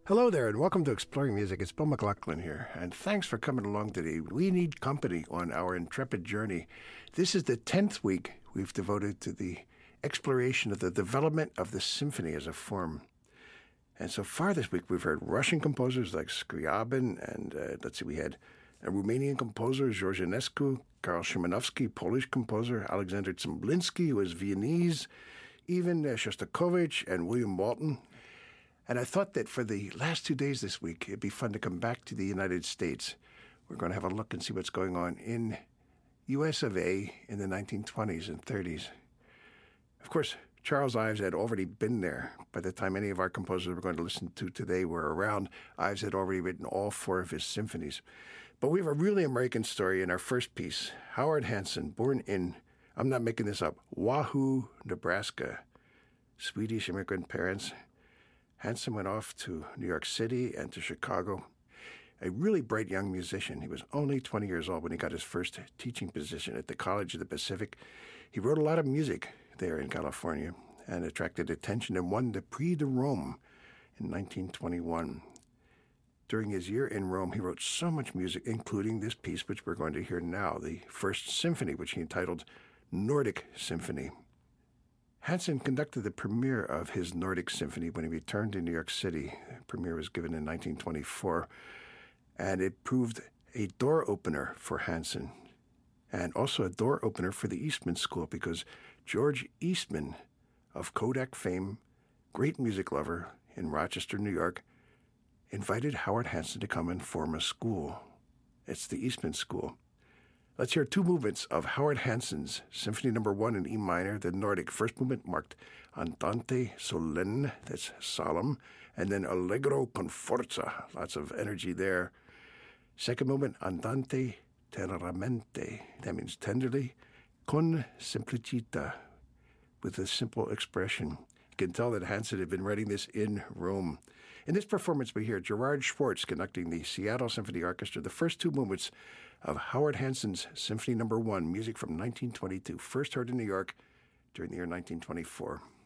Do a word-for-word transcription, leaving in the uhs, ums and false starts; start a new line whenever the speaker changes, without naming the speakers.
Hello there, and welcome to Exploring Music. It's Bill McLaughlin here, and thanks for coming along today. We need company on our intrepid journey. This is the tenth week we've devoted to the exploration of the development of the symphony as a form. And so far this week, we've heard Russian composers like Scriabin, and uh, let's see, we had a Romanian composer, George Enescu, Karl Szymanowski, Polish composer, Alexander Zemlinsky, who is Viennese, even uh, Shostakovich and William Walton. And I thought that for the last two days this week, it'd be fun to come back to the United States. We're going to have a look and see what's going on in U S of A in the nineteen twenties and thirties. Of course, Charles Ives had already been there. By the time any of our composers we're going to listen to today were around, Ives had already written all four of his symphonies. But we have a really American story in our first piece. Howard Hanson, born in, I'm not making this up, Wahoo, Nebraska. Swedish immigrant parents. Hanson went off to New York City and to Chicago. A really bright young musician. He was only twenty years old when he got his first teaching position at the College of the Pacific. He wrote a lot of music there in California and attracted attention and won the Prix de Rome in nineteen twenty-one. During his year in Rome, he wrote so much music, including this piece, which we're going to hear now, the First Symphony, which he entitled Nordic Symphony. Hanson conducted the premiere of his Nordic Symphony when he returned to New York City. The premiere was given in nineteen twenty-four, and it proved a door opener for Hanson, and also a door opener for the Eastman School, because George Eastman of Kodak fame, great music lover in Rochester, New York, invited Howard Hanson to come and form a school. It's the Eastman School. Let's hear two movements of Howard Hanson's Symphony Number One in E minor, the Nordic. First movement marked Andante solenne, that's solemn, and then Allegro con forza, lots of energy there. Second movement, Andante teneramente, that means tenderly, con simplicita, with a simple expression. You can tell that Hanson had been writing this in Rome. In this performance, we hear Gerard Schwartz conducting the Seattle Symphony Orchestra, the first two movements of Howard Hanson's Symphony Number One, music from nineteen twenty-two, first heard in New York during the year nineteen twenty-four.